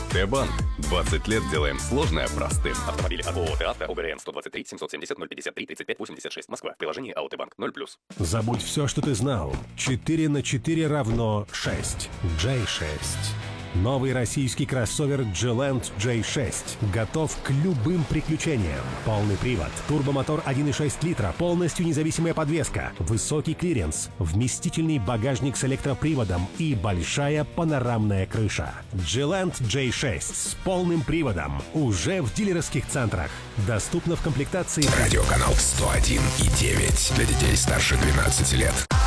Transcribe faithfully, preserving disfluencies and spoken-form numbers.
АТ-банк. двадцать лет делаем сложное простым. Автомобили от ООО «Авто», ОГРН сто двадцать три семьсот семьдесят ноль пятьдесят три тридцать пять восемьдесят шесть, Москва. В приложении АОТ-банк ноль плюс. Забудь все, что ты знал. четыре на четыре равно шесть. джей шесть. Новый российский кроссовер Geland джей шесть готов к любым приключениям. Полный привод, турбомотор один и шесть литра, полностью независимая подвеска, высокий клиренс, вместительный багажник с электроприводом и большая панорамная крыша. Geland джей шесть с полным приводом уже в дилерских центрах. Доступно в комплектации... Радиоканал сто один и девять для детей старше двенадцати лет.